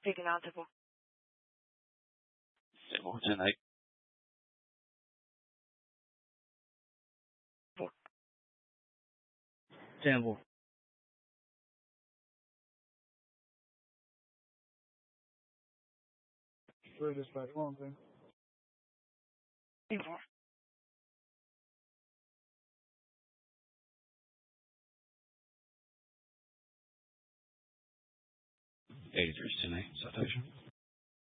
Taking out the 10-8. 10-4. Clear dispatch 1, thing. 4. 83 is 10-8. Citation.